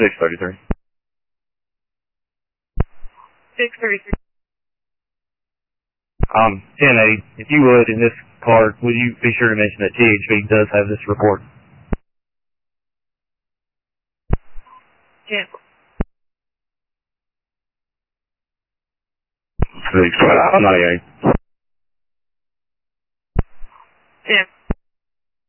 633. 633. 1080, if you would, in this card, would you be sure to mention that THV does have this report? 10. 698.